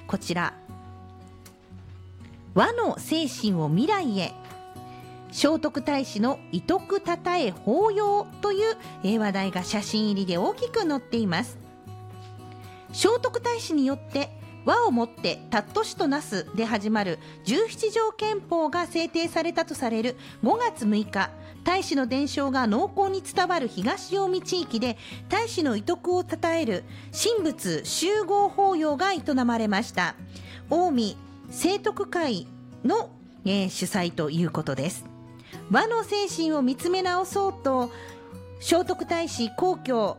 こちら、和の精神を未来へ、聖徳太子の遺徳たたえ法要という話題が写真入りで大きく載っています。聖徳太子によって和をもって貴しとなすで始まる17条憲法が制定されたとされる5月6日、太子の伝承が濃厚に伝わる東近江地域で太子の遺徳をたたえる神仏集合法要が営まれました。近江聖徳会の、主催ということです。和の精神を見つめ直そうと、聖徳太子皇居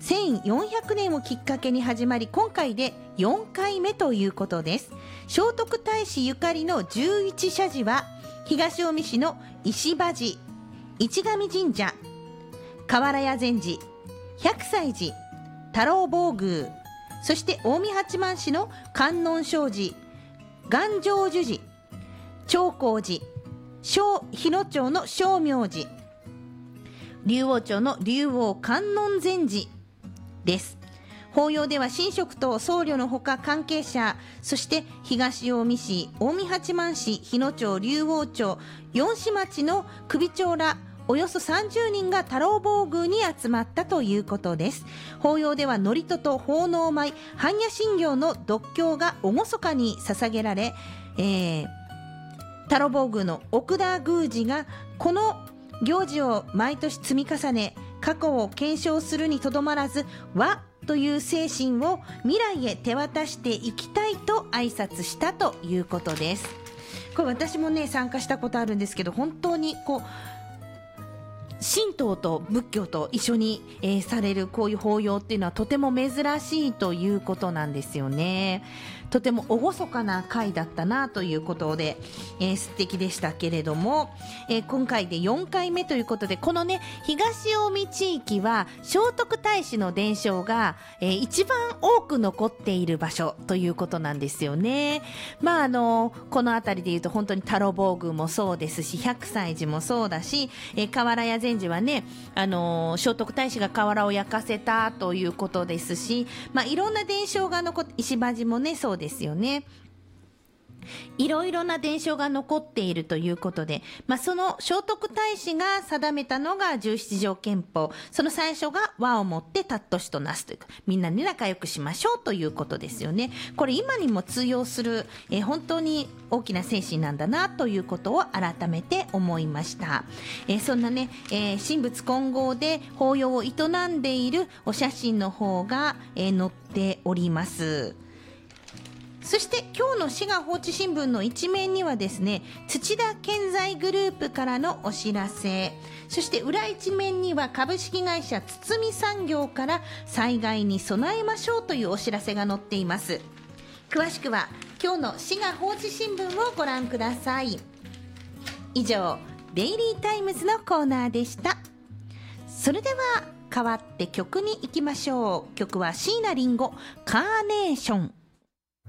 1400年をきっかけに始まり、今回で4回目ということです。聖徳太子ゆかりの11社寺は、東近江市の石場寺、市上神社、瓦屋禅寺、百済寺、太郎坊宮、そして近江八幡市の観音正寺、願成就寺、長光寺、日野町の正明寺、龍王町の龍王観音禅寺です。法要では神職と僧侶のほか関係者、そして東近江市、近江八幡市、日野町、龍王町、四市町の首長らおよそ30人が太郎坊宮に集まったということです。法要では祝詞と奉納米、般若心経の読経が厳かに捧げられ、太郎坊宮の奥田宮司がこの行事を毎年積み重ね、過去を検証するにとどまらず、和という精神を未来へ手渡していきたいと挨拶したということです。これ私もね参加したことあるんですけど、本当にこう神道と仏教と一緒に、されるこういう法要っていうのはとても珍しいということなんですよね。とても厳かな会だったなということで、素敵でしたけれども、今回で4回目ということで、このね東近江地域は聖徳太子の伝承が、一番多く残っている場所ということなんですよね。この辺りでいうと本当に太郎坊宮もそうですし、百済寺もそうだし、瓦屋禅寺はね、聖徳太子が瓦を焼かせたということですし、いろんな伝承が残って、石場寺もねそうですよね。いろいろな伝承が残っているということで、その聖徳太子が定めたのが17条憲法、その最初が和をもって貴しとなすというか、みんなで仲良くしましょうということですよね。これ今にも通用する、本当に大きな精神なんだなということを改めて思いました。そんなね、神仏混合で法要を営んでいるお写真の方が、載っております。そして今日の滋賀放置新聞の一面にはですね、土田建材グループからのお知らせ、そして裏一面には株式会社堤産業から災害に備えましょうというお知らせが載っています。詳しくは今日の滋賀放置新聞をご覧ください。以上、デイリータイムズのコーナーでした。それでは変わって曲に行きましょう。曲は椎名林檎、カーネーション。